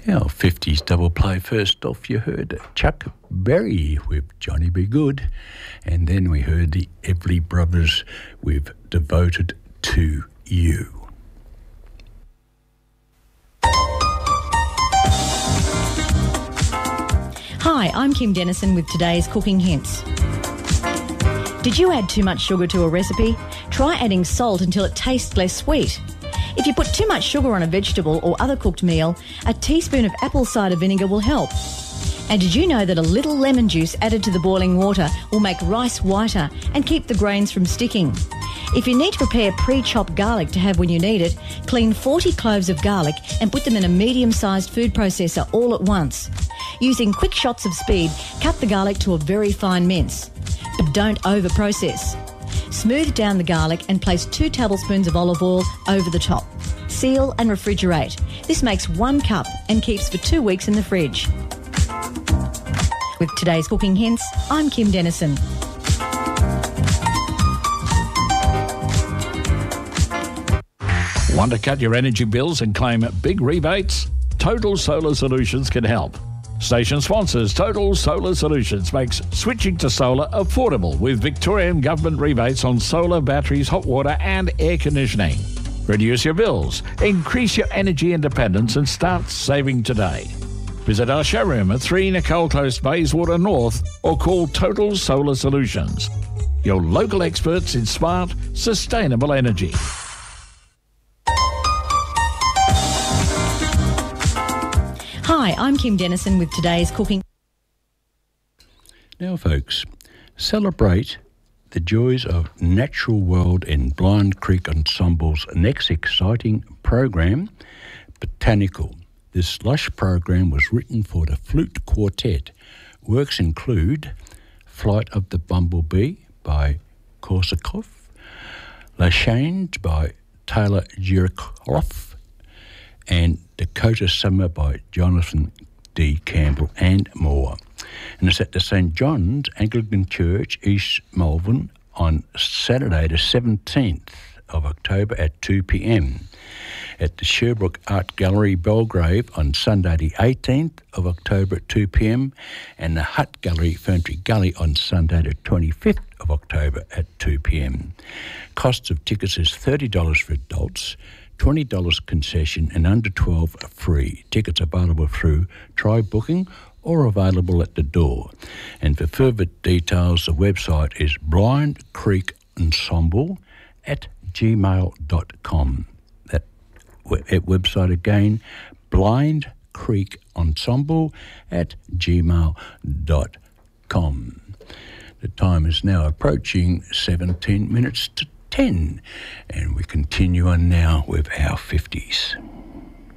Our 50s double play. First off, you heard Chuck Berry with Johnny Be Good, and then we heard the Everly Brothers with Devoted to You. Hi, I'm Kim Dennison with today's cooking hints. Did you add too much sugar to a recipe? Try adding salt until it tastes less sweet. If you put too much sugar on a vegetable or other cooked meal, a teaspoon of apple cider vinegar will help. And did you know that a little lemon juice added to the boiling water will make rice whiter and keep the grains from sticking? If you need to prepare pre-chopped garlic to have when you need it, clean 40 cloves of garlic and put them in a medium-sized food processor all at once. Using quick shots of speed, cut the garlic to a very fine mince. But don't over-process. Smooth down the garlic and place 2 tablespoons of olive oil over the top. Seal and refrigerate. This makes 1 cup and keeps for 2 weeks in the fridge. With today's cooking hints, I'm Kim Dennison. Want to cut your energy bills and claim big rebates? Total Solar Solutions can help. Station sponsors Total Solar Solutions makes switching to solar affordable with Victorian government rebates on solar, batteries, hot water and air conditioning. Reduce your bills, increase your energy independence and start saving today. Visit our showroom at 3 Nicole Close, Bayswater North, or call Total Solar Solutions. Your local experts in smart, sustainable energy. Hi, I'm Kim Dennison with today's cooking. Now, folks, celebrate the joys of natural world in Blind Creek Ensemble's next exciting program, Botanical. This lush program was written for the flute quartet. Works include Flight of the Bumblebee by Korsakov, La Change by Taylor Jurikoff, and Dakota Summer by Jonathan D. Campbell, and more. And it's at the St. John's Anglican Church, East Melbourne, on Saturday the 17th of October at 2 p.m. At the Sherbrooke Art Gallery, Belgrave, on Sunday the 18th of October at 2 p.m. and the Hut Gallery, Ferntree Gully, on Sunday the 25th of October at 2 p.m. Cost of tickets is $30 for adults, $20 concession, and under 12 free. Tickets available through Try Booking or available at the door. And for further details, the website is blindcreekensemble@gmail.com. That website again, blindcreekensemble@gmail.com. The time is now approaching 17 minutes to 10, and we continue on now with our 50s.